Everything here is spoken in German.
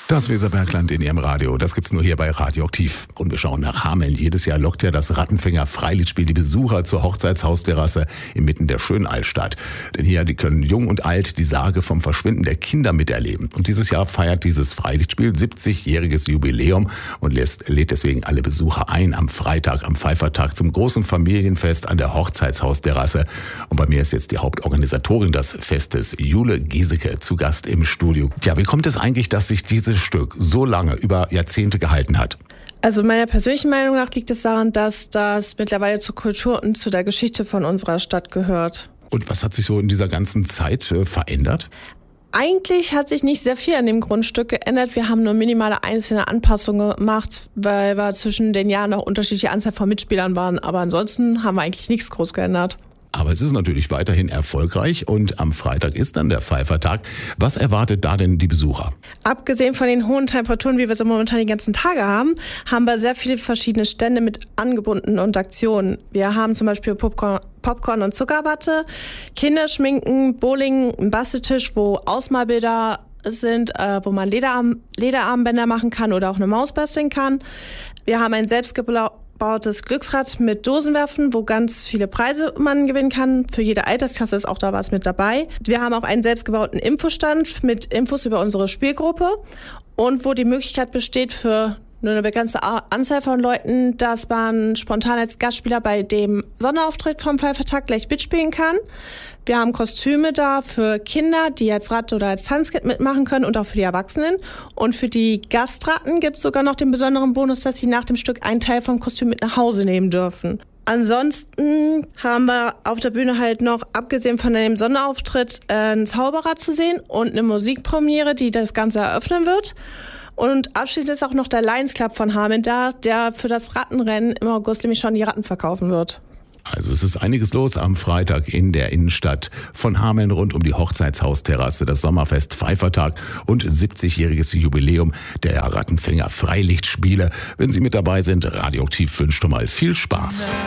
Das Weserbergland in Ihrem Radio, das gibt's nur hier bei Radioaktiv. Und wir schauen nach Hameln. Jedes Jahr lockt ja das Rattenfänger-Freilichtspiel die Besucher zur Hochzeitshausterrasse inmitten der schönen Altstadt. Denn hier, die können jung und alt die Sage vom Verschwinden der Kinder miterleben. Und dieses Jahr feiert dieses Freilichtspiel 70-jähriges Jubiläum und lädt deswegen alle Besucher ein am Freitag, am Pfeifertag zum großen Familienfest an der Hochzeitshausterrasse. Und bei mir ist jetzt die Hauptorganisatorin des Festes, Jule Giesecke, zu Gast im Studio. Tja, wie kommt es eigentlich, dass sich dieses Stück so lange, über Jahrzehnte gehalten hat? Also meiner persönlichen Meinung nach liegt es daran, dass das mittlerweile zur Kultur und zu der Geschichte von unserer Stadt gehört. Und was hat sich so in dieser ganzen Zeit verändert? Eigentlich hat sich nicht sehr viel an dem Grundstück geändert. Wir haben nur minimale einzelne Anpassungen gemacht, weil wir zwischen den Jahren noch unterschiedliche Anzahl von Mitspielern waren. Aber ansonsten haben wir eigentlich nichts groß geändert. Aber es ist natürlich weiterhin erfolgreich und am Freitag ist dann der Pfeifertag. Was erwartet da denn die Besucher? Abgesehen von den hohen Temperaturen, wie wir sie momentan die ganzen Tage haben, haben wir sehr viele verschiedene Stände mit Angeboten und Aktionen. Wir haben zum Beispiel Popcorn und Zuckerwatte, Kinderschminken, Bowling, ein Basteltisch, wo Ausmalbilder sind, wo man Lederarmbänder machen kann oder auch eine Maus basteln kann. Wir haben ein selbstgebautes Glücksrad mit Dosenwerfen, wo ganz viele Preise man gewinnen kann. Für jede Altersklasse ist auch da was mit dabei. Wir haben auch einen selbstgebauten Infostand mit Infos über unsere Spielgruppe und wo die Möglichkeit besteht für nur eine begrenzte Anzahl von Leuten, dass man spontan als Gastspieler bei dem Sonderauftritt vom Pfeifertag gleich mitspielen kann. Wir haben Kostüme da für Kinder, die als Rad- oder als Tanzkind mitmachen können und auch für die Erwachsenen. Und für die Gastratten gibt es sogar noch den besonderen Bonus, dass sie nach dem Stück einen Teil vom Kostüm mit nach Hause nehmen dürfen. Ansonsten haben wir auf der Bühne halt noch, abgesehen von dem Sonderauftritt, einen Zauberer zu sehen und eine Musikpremiere, die das Ganze eröffnen wird. Und abschließend ist auch noch der Lions Club von Hameln da, der für das Rattenrennen im August nämlich schon die Ratten verkaufen wird. Also es ist einiges los am Freitag in der Innenstadt von Hameln rund um die Hochzeitshausterrasse, das Sommerfest Pfeifertag und 70-jähriges Jubiläum der Rattenfänger Freilichtspiele. Wenn Sie mit dabei sind, Radioaktiv wünscht schon mal viel Spaß.